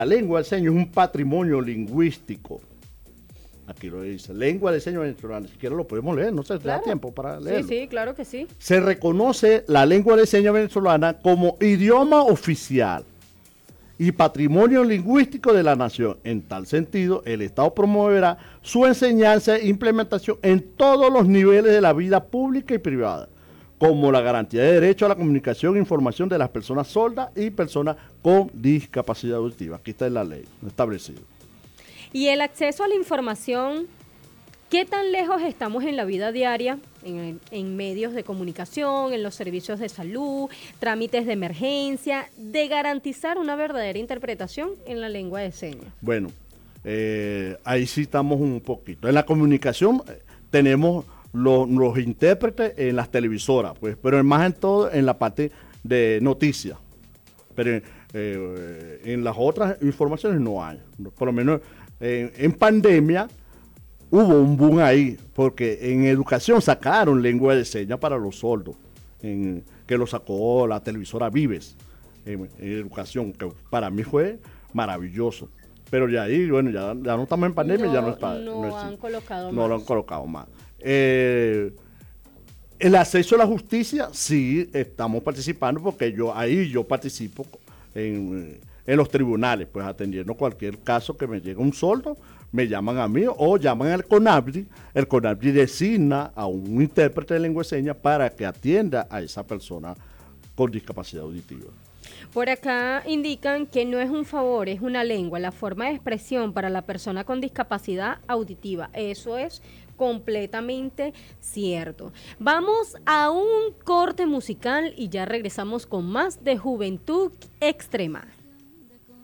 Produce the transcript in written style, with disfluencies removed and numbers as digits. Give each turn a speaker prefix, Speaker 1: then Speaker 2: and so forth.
Speaker 1: La lengua del seño es un patrimonio lingüístico. Aquí lo dice, lengua de señas venezolana. Si quieren lo podemos leer, no se da tiempo para leerlo.
Speaker 2: Sí, sí, claro que sí.
Speaker 1: Se reconoce la lengua de señas venezolana como idioma oficial y patrimonio lingüístico de la nación. En tal sentido, el Estado promoverá su enseñanza e implementación en todos los niveles de la vida pública y privada, como la garantía de derecho a la comunicación e información de las personas sordas y personas con discapacidad auditiva. Aquí está en la ley establecido.
Speaker 2: Y el acceso a la información, ¿qué tan lejos estamos en la vida diaria, en medios de comunicación, en los servicios de salud, trámites de emergencia, de garantizar una verdadera interpretación en la lengua de señas?
Speaker 1: Bueno, ahí sí estamos un poquito. En la comunicación tenemos los intérpretes en las televisoras, pues, pero más en todo en la parte de noticias. Pero en las otras informaciones no hay. Por lo menos en pandemia hubo un boom ahí, porque en educación sacaron lengua de señas para los sordos, que lo sacó la televisora Vives, en educación, que para mí fue maravilloso. Pero ya ahí, bueno, ya no estamos en pandemia, ya no está.
Speaker 2: No han colocado más.
Speaker 1: No lo han colocado más. El acceso a la justicia, sí, estamos participando, porque yo participo en los tribunales, pues atendiendo cualquier caso que me llegue un sordo, me llaman a mí o llaman al CONAPRI. El CONAPRI designa a un intérprete de lengua de señas para que atienda a esa persona con discapacidad auditiva.
Speaker 2: Por acá indican que no es un favor, es una lengua, la forma de expresión para la persona con discapacidad auditiva. Eso es completamente cierto. Vamos a un corte musical y ya regresamos con más de Juventud Extrema.